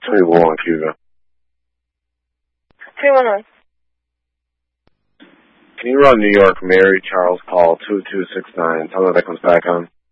21 Cuba. 311. Can you run New York Mary Charles call 2269? Tell her that comes back on.